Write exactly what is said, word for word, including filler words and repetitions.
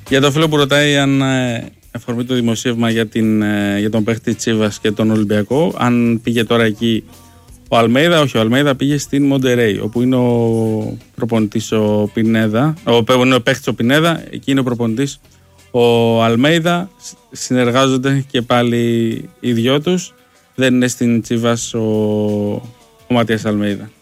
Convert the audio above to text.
Για το φίλο που ρωτάει αν αφορμή το δημοσίευμα για, την, για τον παίχτη Τσίβας και τον Ολυμπιακό, αν πήγε τώρα εκεί ο Αλμέιδα. Όχι, ο Αλμέιδα πήγε στην Μοντερέι, όπου είναι ο προπονητής ο Πινέδα, ο, είναι ο παίχτης ο Πινέδα, εκεί είναι ο προπονητής ο Αλμέιδα. Συνεργάζονται και πάλι οι δυο τους. Δεν είναι στην Τσίβας ο, ο Ματίας Αλμέιδα.